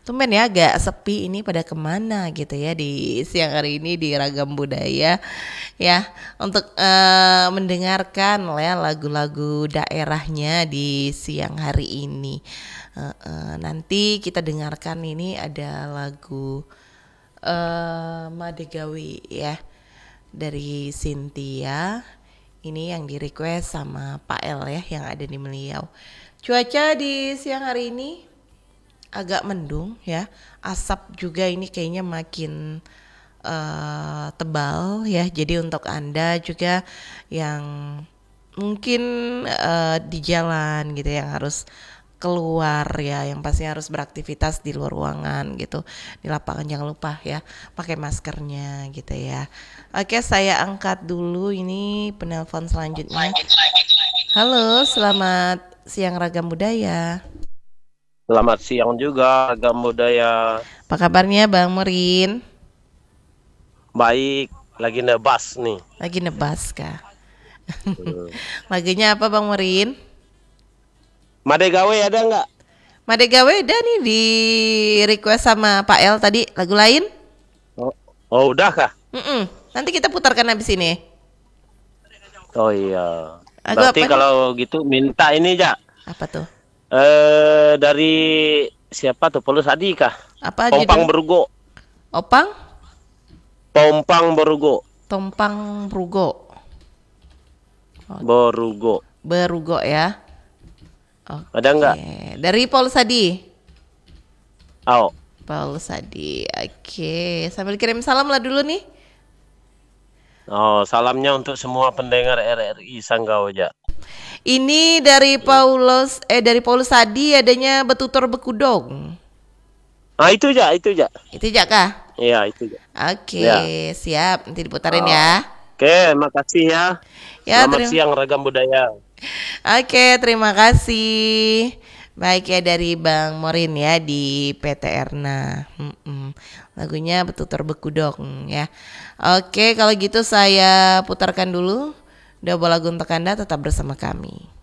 Tumben ya agak sepi ini pada kemana gitu ya di siang hari ini di Ragam Budaya ya untuk mendengarkan ya lagu-lagu daerahnya di siang hari ini. Nanti kita dengarkan ini ada lagu Madegawi ya dari Cynthia. Ini yang di request sama Pak El ya yang ada di Meliau. Cuaca di siang hari ini agak mendung ya, asap juga ini kayaknya makin tebal ya. Jadi untuk Anda juga yang mungkin di jalan gitu yang harus keluar ya, yang pasti harus beraktivitas di luar ruangan gitu, di lapangan jangan lupa ya pakai maskernya gitu ya. Oke, saya angkat dulu ini penelpon selanjutnya. Halo, selamat siang Ragam Budaya. Selamat siang juga, Agam Budaya. Apa kabarnya Bang Murin? Baik, lagi nebas nih. Lagi nebas kah? Hmm. Lagunya apa Bang Murin? Made gawe ada nggak? Made Gawe udah nih di request sama Pak El tadi lagu lain. Oh, oh, udah kah? Mm-mm. Nanti kita putarkan habis ini. Oh iya. Lagu Berarti apa nih? kalau gitu minta ini ya. Apa tuh? Dari siapa tuh? Polus Adi kah? Apa Pompang judul? Berugo. Opang Pompang Berugo. Tompang Rugo. Oh, Berugo. Berugo ya. Ada Oke. nggak? Dari Paul Sadi. Oh, Paul Sadi. Oke. Sambil kirim salam lah dulu nih. oh, salamnya untuk semua pendengar RRI Sanggau aja. Ini dari Paulus Sadi adanya Betutur Bekudong. Ah, itu aja, itu aja. Itu aja kah? Iya, itu aja. Oke, Ya. siap. Nanti diputarin Ah, ya. oke, makasih ya. Ya, Selamat siang, Ragam Budaya. Oke, terima kasih. Baik ya dari Bang Morin ya di PT Erna. Lagunya Betutur Bekudong ya. Oke, kalau gitu saya putarkan dulu. Udah lagu untuk Anda tetap bersama kami.